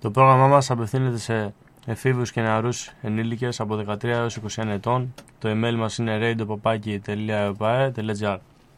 Το πρόγραμμά μας απευθύνεται σε εφήβους και νεαρούς ενήλικες από 13 έως 21 ετών. Το email μας είναι radio.epae.gr.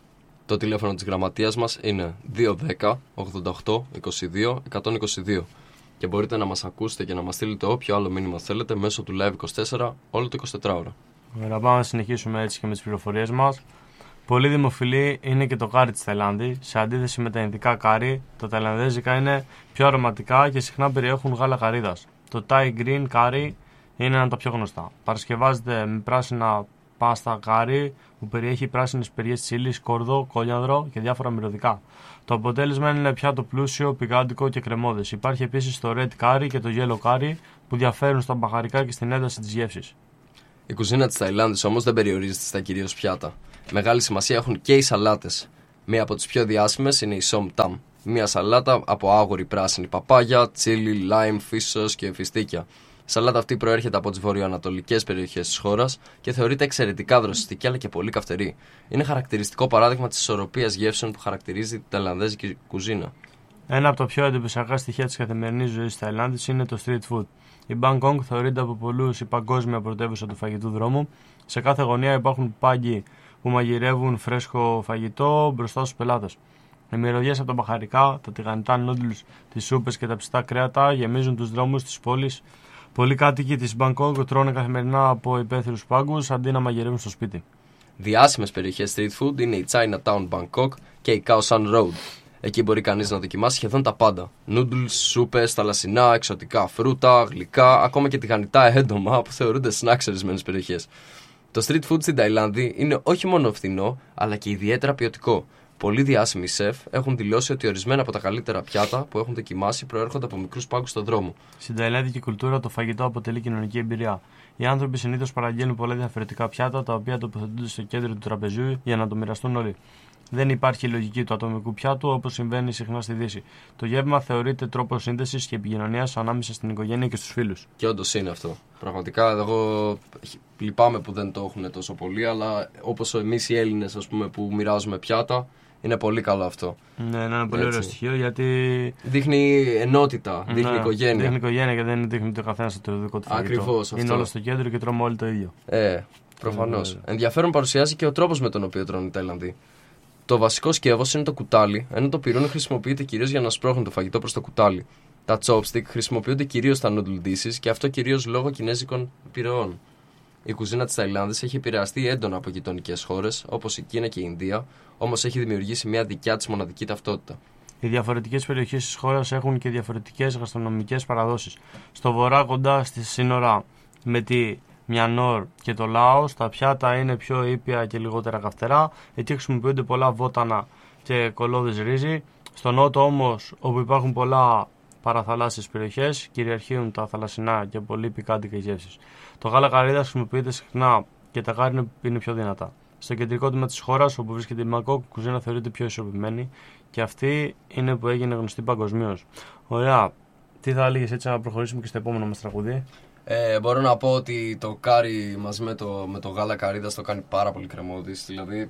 Το τηλέφωνο της γραμματείας μας είναι 210 88 22 122 και μπορείτε να μας ακούσετε και να μας στείλετε όποιο άλλο μήνυμα θέλετε μέσω του Live24 όλο το 24ωρο. Ωραία, πάμε να συνεχίσουμε έτσι και με τις πληροφορίες μας. Πολύ δημοφιλή είναι και το κάρι της Ταϊλάνδη. Σε αντίθεση με τα ινδικά κάρι, τα ταϊλανδέζικα είναι πιο αρωματικά και συχνά περιέχουν γάλα καρύδας. Το Thai Green Curry είναι ένα από τα πιο γνωστά. Παρασκευάζεται με πράσινα πάστα κάρι που περιέχει πράσινες περιές τσίλι, κόρδο, κόλιανδρο και διάφορα μυρωδικά. Το αποτέλεσμα είναι πιάτο πλούσιο, πικάντικο και κρεμώδες. Υπάρχει επίσης το Red Curry και το Yellow Curry που διαφέρουν στα μπαχαρικά και στην ένταση της γεύσης. Η κουζίνα της Ταϊλάνδης όμως δεν περιορίζεται στα κυρίως πιάτα. Μεγάλη σημασία έχουν και οι σαλάτες. Μία από τις πιο διάσημες είναι η Som Tam. Μία σαλάτα από άγουρη πράσινη παπάγια, τσίλι, λάιμ, φύσος και φιστίκια. Η σαλάτα αυτή προέρχεται από τις βορειοανατολικές περιοχές της χώρας και θεωρείται εξαιρετικά δροσιστική αλλά και πολύ καυτερή. Είναι χαρακτηριστικό παράδειγμα της ισορροπίας γεύσεων που χαρακτηρίζει την ταϊλανδέζικη κουζίνα. Ένα από τα πιο εντυπωσιακά στοιχεία της καθημερινής ζωής της Ταϊλάνδης είναι το street food. Η Μπαγκόγκ θεωρείται από πολλούς η παγκόσμια πρωτεύουσα του φαγητού δρόμου. Σε κάθε γωνία υπάρχουν πάγκοι που μαγειρεύουν φρέσκο φαγητό μπροστά στους πελάτες. Οι μυρωδιές από τα μπαχαρικά, τα τηγανιτά νούντλς, τις σούπες και τα ψητά κρέατα γεμίζουν τους δρόμους της πόλης. Πολλοί κάτοικοι της Μπαγκόγκ τρώνε καθημερινά από υπαίθριους πάγκους αντί να μαγειρεύουν στο σπίτι. Διάσημες περιοχές street food είναι η Chinatown Bangkok και η Khao San Road. Εκεί μπορεί κανείς να δοκιμάσει σχεδόν τα πάντα. Νούντλς, σούπες, θαλασσινά, εξωτικά φρούτα, γλυκά, ακόμα και τηγανιτά έντομα που θεωρούνται snacks σε ορισμένες περιοχές. Το street food στην Ταϊλάνδη είναι όχι μόνο φθηνό, αλλά και ιδιαίτερα ποιοτικό. Πολλοί διάσημοι σεφ έχουν δηλώσει ότι ορισμένα από τα καλύτερα πιάτα που έχουν δοκιμάσει προέρχονται από μικρούς πάγκους στον δρόμο. Στην ταϊλάνδικη κουλτούρα το φαγητό αποτελεί κοινωνική εμπειρία. Οι άνθρωποι συνήθως παραγγέλνουν πολλά διαφορετικά πιάτα τα οποία τοποθετούνται στο κέντρο του τραπεζιού για να το μοιραστούν όλοι. Δεν υπάρχει λογική του ατομικού πιάτου όπως συμβαίνει συχνά στη Δύση. Το γεύμα θεωρείται τρόπος σύνδεσης και επικοινωνίας ανάμεσα στην οικογένεια και στους φίλους. Και όντως είναι αυτό. Πραγματικά εγώ λυπάμαι που δεν το έχουν τόσο πολύ, αλλά όπως εμείς οι Έλληνες ας πούμε, που μοιράζουμε πιάτα, είναι πολύ καλό αυτό. Ναι, είναι ένα πολύ ωραίο στοιχείο γιατί. Δείχνει ενότητα, δείχνει οικογένεια. Δείχνει οικογένεια και δεν δείχνει το καθένα το δικό του φαγητό. Ακριβώς αυτό. Είναι όλο στο κέντρο και τρώμε όλοι το ίδιο. Προφανώς. Ενδιαφέρον παρουσιάζει και ο τρόπος με τον οποίο τρώνε οι Ταϊλανδοί. Το βασικό σκεύος είναι το κουτάλι, ενώ το πυρούνι χρησιμοποιείται κυρίως για να σπρώχνουν το φαγητό προς το κουτάλι. Τα chopstick χρησιμοποιούνται κυρίως στα noodle dishes και αυτό κυρίως λόγω κινέζικων επιρροών. Η κουζίνα της Ταϊλάνδης έχει επηρεαστεί έντονα από γειτονικές χώρες όπως η Κίνα και η Ινδία, όμως έχει δημιουργήσει μια δικιά της μοναδική ταυτότητα. Οι διαφορετικές περιοχές της χώρας έχουν και διαφορετικές γαστρονομικές παραδόσεις. Στο βορρά, κοντά στη σύνορα με τη Μιανόρ και το Λάος, τα πιάτα είναι πιο ήπια και λιγότερα καυτερά. Εκεί χρησιμοποιούνται πολλά βότανα και κολόδες ρύζι. Στο νότο όμως, όπου υπάρχουν πολλά παραθαλάσσιες περιοχές, κυριαρχούν τα θαλασσινά και πολύ πικάντικες γεύσεις. Το γάλα καρύδας χρησιμοποιείται συχνά και τα γάρι είναι πιο δυνατά. Στο κεντρικό τμήμα της χώρας, όπου βρίσκεται η Μπαγκόκ, η κουζίνα θεωρείται πιο ισορροπημένη και αυτή είναι που έγινε γνωστή παγκοσμίως. Ωραία. Τι θα έλεγες έτσι να προχωρήσουμε και στο επόμενο μας τραγουδί? Μπορώ να πω ότι το κάρι μαζί με το γάλα καρύδας το κάνει πάρα πολύ κρεμώδης. Δηλαδή,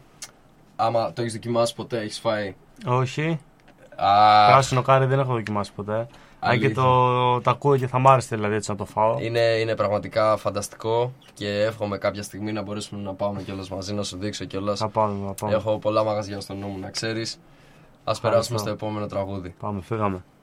άμα το έχεις δοκιμάσει ποτέ, έχεις φάει? Όχι. Πράσινο κάρι δεν έχω δοκιμάσει ποτέ. Αν και το ακούω και θα μ' άρεσε δηλαδή έτσι να το φάω. Είναι πραγματικά φανταστικό και εύχομαι κάποια στιγμή να μπορέσουμε να πάμε κιόλας μαζί, να σου δείξω κιόλας. Θα πάμε. Έχω πολλά μαγαζιά στο νου μου, να ξέρεις. Ας περάσουμε στο επόμενο τραγούδι. Πάμε, φύγαμε.